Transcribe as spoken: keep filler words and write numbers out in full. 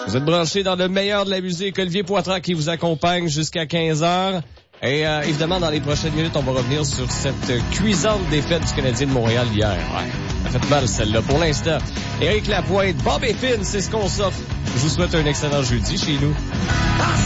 Vous êtes branchés dans le meilleur de la musique. Olivier Poitras qui vous accompagne jusqu'à quinze heures. Et euh, évidemment, dans les prochaines minutes, on va revenir sur cette cuisante défaite du Canadien de Montréal hier. Ouais, ça fait mal celle-là. Pour l'instant, Éric Lapointe, Bob et Finn, c'est ce qu'on s'offre. Je vous souhaite un excellent jeudi chez nous.